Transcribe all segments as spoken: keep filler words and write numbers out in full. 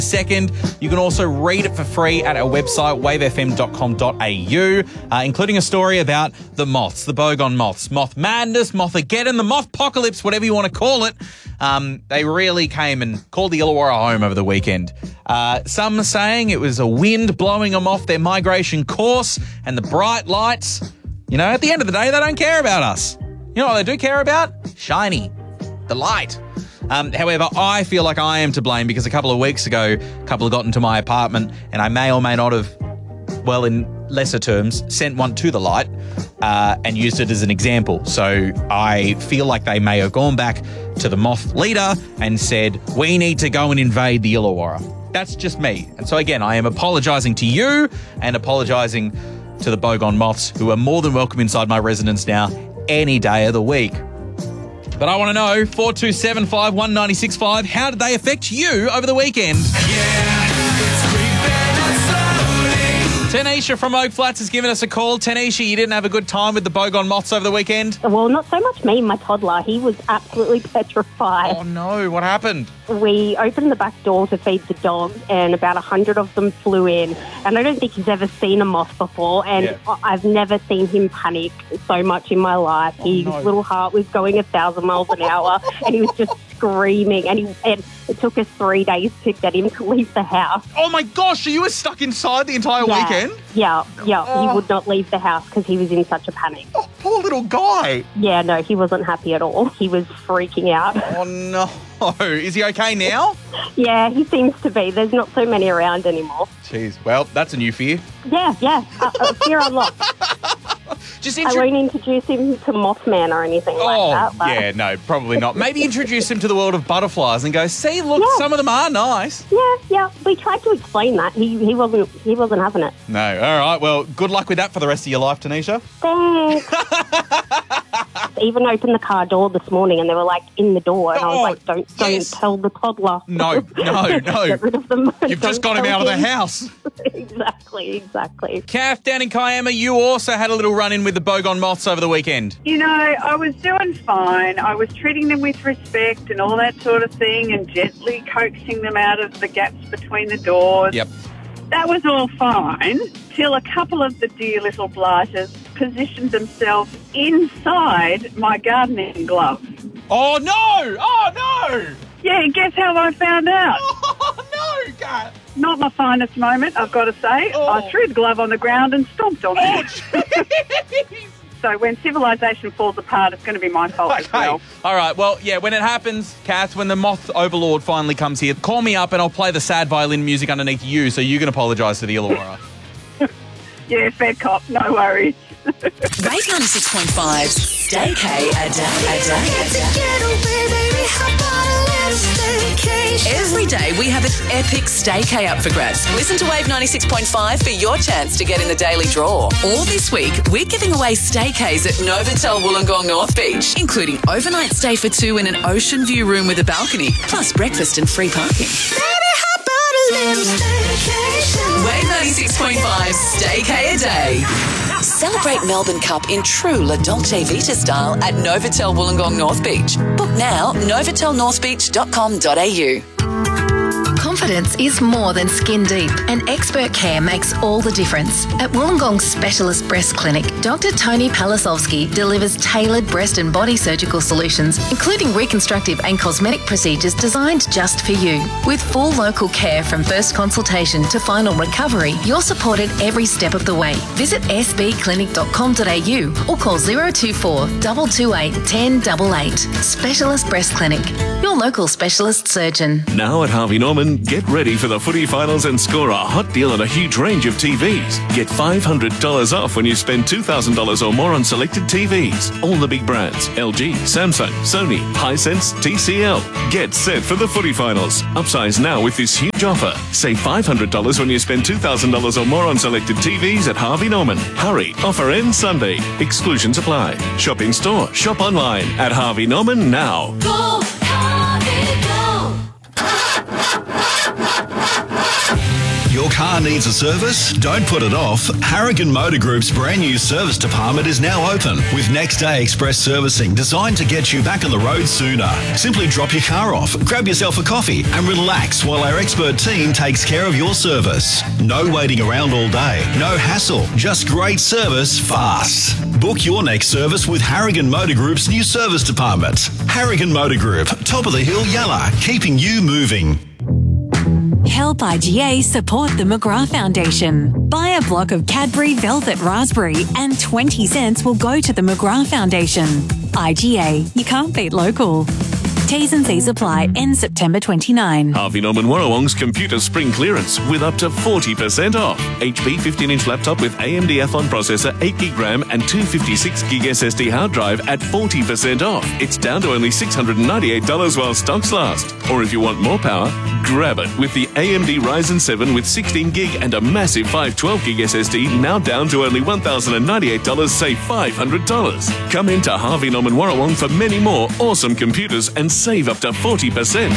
second. You can also read it for free at our website, wave f m dot com dot a u, uh, including a story about the moths, the Bogon moths. Moth madness, Mothageddon, the moth apocalypse, whatever you want to call it. Um, they really came and called the Illawarra home over the weekend. Uh, some are saying it was a wind blowing them off their migration course and the bright lights. You know, at the end of the day, they don't care about us. You know what they do care about? Shiny. The light. Um, however, I feel like I am to blame because a couple of weeks ago, a couple got into my apartment and I may or may not have, well, in lesser terms, sent one to the light uh, and used it as an example. So I feel like they may have gone back to the moth leader and said, we need to go and invade the Illawarra. That's just me. And so again, I am apologising to you and apologising to the Bogon moths, who are more than welcome inside my residence now any day of the week. But I want to know, four two seven five one nine six five, how did they affect you over the weekend? Yeah, it's Tanisha from Oak Flats has given us a call. Tanisha, you didn't have a good time with the Bogon moths over the weekend? Well, not so much me, my toddler. He was absolutely petrified. Oh, no. What happened? We opened the back door to feed the dogs and about a hundred of them flew in. And I don't think he's ever seen a moth before. And yeah. I've never seen him panic so much in my life. Oh, His no. little heart was going a thousand miles an hour and he was just screaming. And, he, and it took us three days to get him to leave the house. Oh, my gosh. So you were stuck inside the entire yeah. weekend? Yeah, yeah. Oh. He would not leave the house because he was in such a panic. Oh, poor little guy. Yeah, no, he wasn't happy at all. He was freaking out. Oh, no. Is he okay now? Yeah, he seems to be. There's not so many around anymore. Jeez, well, that's a new fear. Yeah, yeah. Uh, uh, fear unlocked. Just intru- I won't introduce him to Mothman or anything oh, like that. But... yeah, no, probably not. Maybe introduce him to the world of butterflies and go, see, look, yeah. some of them are nice. Yeah, yeah. We tried to explain that. He he wasn't he wasn't having it. No. All right. Well, good luck with that for the rest of your life, Tanisha. Thanks. Even opened the car door this morning and they were like in the door and oh, I was like, don't don't yes. tell the toddler. No, no, no. Get rid of them. You've just got him out him. of the house. Exactly, exactly. Kath, down in Kiama, you also had a little run-in with the Bogon moths over the weekend. You know, I was doing fine. I was treating them with respect and all that sort of thing and gently coaxing them out of the gaps between the doors. Yep. That was all fine till a couple of the dear little blighters positioned themselves inside my gardening gloves. Oh, no! Oh, no! Yeah, guess how I found out? Oh, no, Kath. Not my finest moment, I've got to say. Oh. I threw the glove on the ground and stomped on oh, it. So when civilization falls apart, it's going to be my fault okay. as well. All right, well, yeah, when it happens, Kath, when the moth overlord finally comes here, call me up and I'll play the sad violin music underneath you so you can apologise to the Illawarra. Yeah, fair cop, no worries. Rate ninety-six point five, staycay a day, a day, a day. Every day we have an epic staycay up for grabs. Listen to Wave ninety-six point five for your chance to get in the daily draw. All this week, we're giving away staycays at Novotel Wollongong North Beach, including overnight stay for two in an ocean view room with a balcony, plus breakfast and free parking. Wave ninety-six point five, staycay a day. Celebrate Melbourne Cup in true La Dolce Vita style at Novotel Wollongong North Beach. Book now, novotel north beach dot com dot a u. Confidence is more than skin deep, and expert care makes all the difference. At Wollongong's Specialist Breast Clinic, Doctor Tony Palasovsky delivers tailored breast and body surgical solutions, including reconstructive and cosmetic procedures designed just for you. With full local care from first consultation to final recovery, you're supported every step of the way. Visit s b clinic dot com dot a u or call zero two four, two two eight, one zero eight eight. Specialist Breast Clinic, your local specialist surgeon. Now at Harvey Norman, get ready for the footy finals and score a hot deal on a huge range of T Vs. Get five hundred dollars off when you spend two thousand dollars or more on selected T Vs. All the big brands, L G, Samsung, Sony, Hisense, T C L. Get set for the footy finals. Upsize now with this huge offer. Save five hundred dollars when you spend two thousand dollars or more on selected T Vs at Harvey Norman. Hurry, offer ends Sunday. Exclusions apply. Shop in store, shop online at Harvey Norman now. Go, Harvey, go! Your car needs a service? Don't put it off. Harrigan Motor Group's brand new service department is now open with next day express servicing designed to get you back on the road sooner. Simply drop your car off, grab yourself a coffee and relax while our expert team takes care of your service. No waiting around all day, no hassle, just great service fast. Book your next service with Harrigan Motor Group's new service department. Harrigan Motor Group, top of the hill Yalla, keeping you moving. Help I G A support the McGrath Foundation. Buy a block of Cadbury Velvet Raspberry and twenty cents will go to the McGrath Foundation. I G A, you can't beat local. T's and C's apply. End September twenty-ninth. Harvey Norman Warrawong's computer spring clearance with up to forty percent off. H P fifteen inch laptop with A M D Athlon processor, eight gig RAM and two fifty-six gig S S D hard drive at forty percent off. It's down to only six hundred ninety-eight dollars while stocks last. Or if you want more power, grab it with the A M D Ryzen seven with sixteen gig and a massive five twelve gig S S D, now down to only one thousand ninety-eight dollars, save five hundred dollars. Come into Harvey Norman Warrawong for many more awesome computers and save up to forty percent.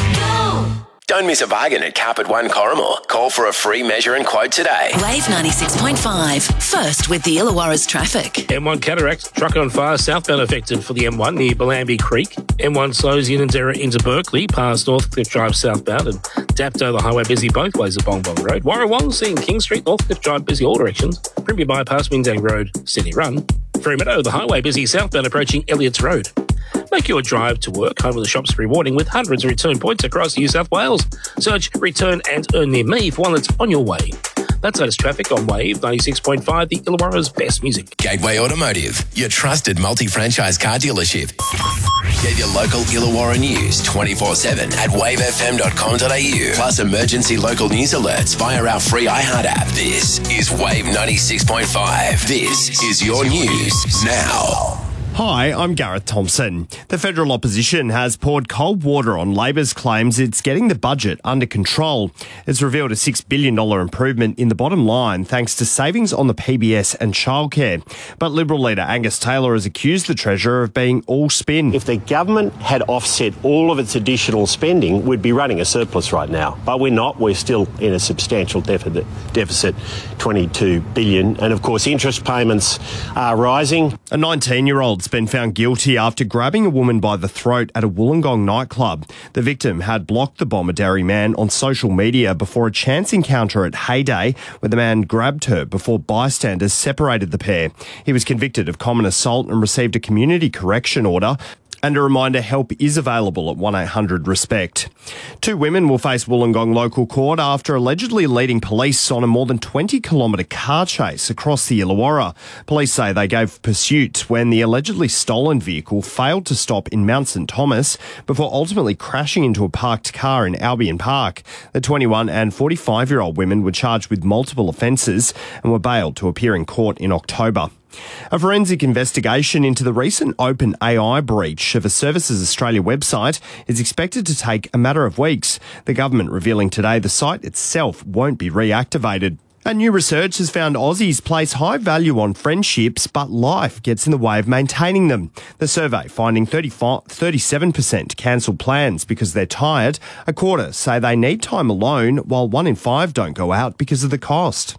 Don't miss a bargain at Carpet One Corrimal. Call for a free measure and quote today. Wave ninety-six point five. First with the Illawarra's traffic. M one Cataract, truck on fire, southbound affected for the M one near Bellambi Creek. M one slows in and Derra into Berkeley, past Northcliffe Drive southbound, and Dapto, the highway busy both ways of Bong Bong Road. Warrawong, seeing King Street, Northcliffe Drive busy all directions. Primby Bypass, Windang Road, City Run. Fremantle, the highway busy southbound approaching Elliots Road. Make your drive to work home of the shops rewarding with hundreds of return points across New South Wales. Search Return and Earn near me for one that's on your way. That's latest traffic on Wave ninety-six point five, the Illawarra's best music. Gateway Automotive, your trusted multi-franchise car dealership. Get your local Illawarra news twenty-four seven at wave f m dot com dot a u. Plus emergency local news alerts via our free iHeart app. This is Wave ninety-six point five. This is your news now. Hi, I'm Gareth Thompson. The federal opposition has poured cold water on Labor's claims it's getting the budget under control. It's revealed a six billion dollars improvement in the bottom line thanks to savings on the P B S and childcare. But Liberal leader Angus Taylor has accused the Treasurer of being all spin. If the government had offset all of its additional spending, we'd be running a surplus right now. But we're not. We're still in a substantial deficit, deficit twenty-two billion dollars. And of course, interest payments are rising. A nineteen-year-old been found guilty after grabbing a woman by the throat at a Wollongong nightclub. The victim had blocked the Bomaderry man on social media before a chance encounter at Heyday, where the man grabbed her before bystanders separated the pair. He was convicted of common assault and received a community correction order. And a reminder, help is available at one eight hundred RESPECT. Two women will face Wollongong local court after allegedly leading police on a more than twenty kilometre car chase across the Illawarra. Police say they gave pursuit when the allegedly stolen vehicle failed to stop in Mount St Thomas before ultimately crashing into a parked car in Albion Park. The twenty-one and forty-five-year-old women were charged with multiple offences and were bailed to appear in court in October. A forensic investigation into the recent OpenAI breach of a Services Australia website is expected to take a matter of weeks. The government revealing today the site itself won't be reactivated. And new research has found Aussies place high value on friendships, but life gets in the way of maintaining them. The survey finding thirty-seven percent cancel plans because they're tired. A quarter say they need time alone, while one in five don't go out because of the cost.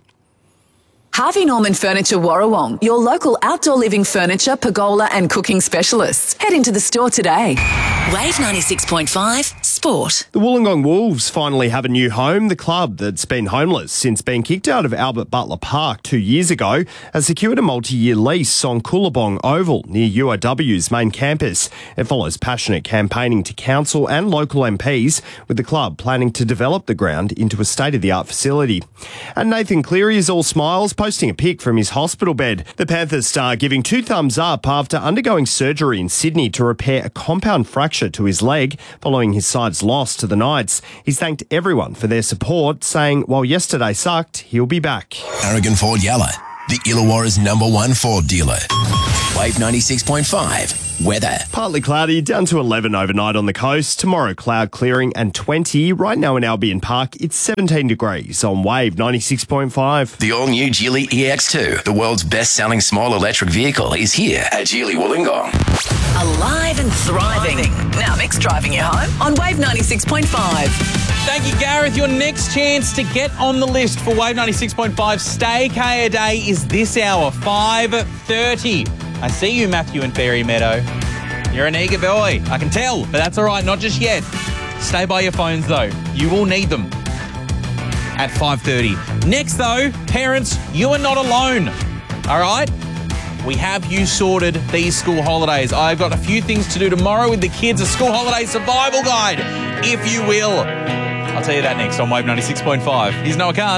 Harvey Norman Furniture Warrawong, your local outdoor living furniture, pergola and cooking specialists. Head into the store today. Wave ninety-six point five Sport. The Wollongong Wolves finally have a new home. The club that's been homeless since being kicked out of Albert Butler Park two years ago has secured a multi-year lease on Coolabong Oval near U O W's main campus. It follows passionate campaigning to council and local M Ps, with the club planning to develop the ground into a state-of-the-art facility. And Nathan Cleary is all smiles, posting a pic from his hospital bed. The Panthers star giving two thumbs up after undergoing surgery in Sydney to repair a compound fracture to his leg following his side's loss to the Knights. He's thanked everyone for their support, saying while yesterday sucked, he'll be back. Aragon Ford Yalla, the Illawarra's number one Ford dealer. Wave ninety-six point five. Weather. Partly cloudy, down to eleven overnight on the coast. Tomorrow, cloud clearing and twenty. Right now in Albion Park, it's seventeen degrees on Wave ninety-six point five. The all-new Geely E X two, the world's best-selling small electric vehicle, is here at Geely Wollongong. Alive and thriving. Now Mick's driving you home on Wave ninety-six point five. Thank you, Gareth. Your next chance to get on the list for Wave ninety-six point five Stay K a Day is this hour, five thirty. I see you, Matthew and Fairy Meadow. You're an eager boy. I can tell, but that's all right. Not just yet. Stay by your phones, though. You will need them at five thirty. Next, though, parents, you are not alone. All right? We have you sorted these school holidays. I've got a few things to do tomorrow with the kids, a school holiday survival guide, if you will. I'll tell you that next on Wave ninety-six point five. Here's Noah Khan.